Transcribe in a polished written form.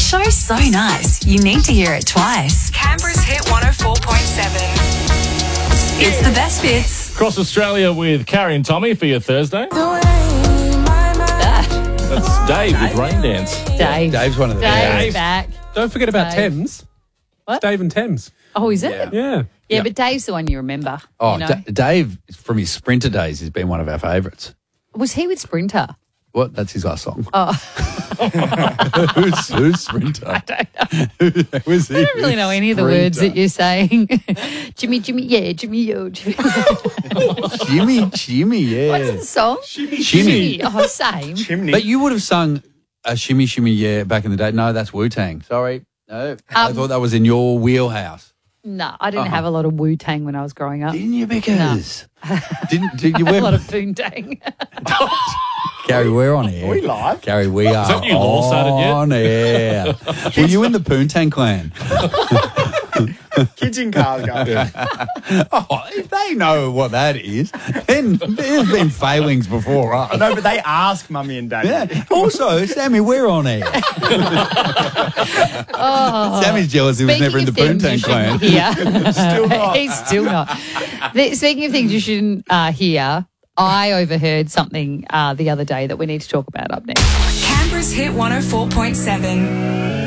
show's so nice, you need to hear it twice. Canberra's Hit 104.7. It's the best bits. Across Australia with Carrie and Tommy for your Thursday. That's Dave with Rain Dance. Dave. Dave's one of the Dave's back. Don't forget about Dave. Thames. What? It's Dave and Thames. Oh, is it? Yeah. Yeah, but Dave's the one you remember. Oh, you know? Dave, from his Sprinter days, has been one of our favourites. Was he with Sprinter? What? That's his last song. Oh. Who's Sprinter? I don't know. Was he? I don't really know any of the words that you're saying. Jimmy, yeah, Jimmy, yo, Jimmy. Jimmy, yeah. What's the song? Shimmy. Oh, same. Chimney. But you would have sung a Shimmy, yeah back in the day. No, that's Wu-Tang. Sorry. No. I thought that was in your wheelhouse. No, I didn't have a lot of Wu-Tang when I was growing up. Didn't you, because? Did you A wear lot of Poontang. Gary, we're on air. Are we live? Gary, we are that you all started yet? on air. Were you in the Poontang clan? Kids in cars going. Oh, if they know what that is, then there's been failings before us. No, but they ask Mummy and Daddy. Yeah. Also, Sammy, we're on air. Sammy's jealous he was never in the Poontang clan. Still not. He's still not. Speaking of things you shouldn't hear, I overheard something the other day that we need to talk about up next. Canberra's Hit 104.7.